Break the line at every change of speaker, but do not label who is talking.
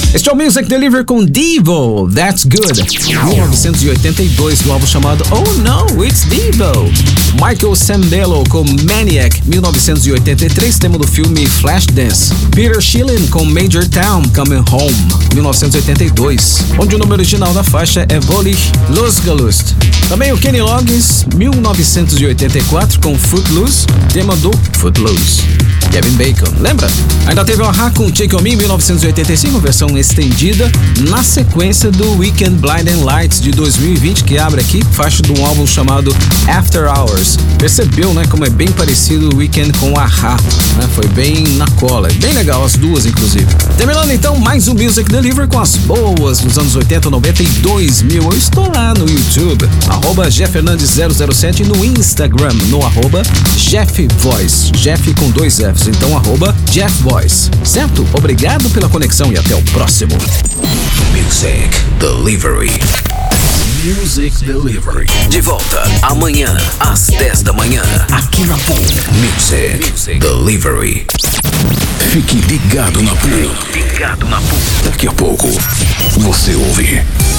Este é o Music Delivery com Devo, That's Good, 1982, do álbum chamado Oh No, It's Devo. Michael Sembello com Maniac, 1983, tema do filme Flashdance. Peter Shilling com Major Town, Coming Home, 1982, onde o nome original da faixa é Wohlig Losgelöst. Também o Kenny Loggins, 1984, com Footloose, tema do Footloose. Kevin Bacon, lembra? Ainda teve o A-ha com Take On Me, 1985, versão estendida, na sequência do Weekend Blinding Lights de 2020, que abre aqui, faixa de um álbum chamado After Hours. Percebeu, né, como é bem parecido o Weekend com o A-ha, né? Foi bem na cola, bem legal as duas, inclusive. Terminando então mais um Music Delivery com as boas dos anos 80, 90 e 2000. Eu estou lá no YouTube, @JeffFernandes007 e no Instagram, no @JeffVoice, Jeff com 2 Fs, então @JeffVoice. Certo? Obrigado pela conexão e até o próximo.
Music Delivery. Music Delivery. De volta amanhã às 10 da manhã, aqui na Pool. Music Delivery. Fique ligado na Pool. Daqui a pouco você ouve